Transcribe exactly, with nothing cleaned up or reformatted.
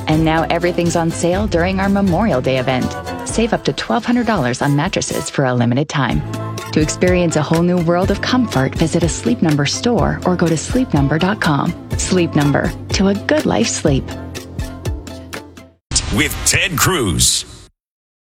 And now everything's on sale during our Memorial Day event. Save up to twelve hundred dollars on mattresses for a limited time. To experience a whole new world of comfort, visit a Sleep Number store or go to sleep number dot com. Sleep Number, to a good life sleep. With Ted Cruz.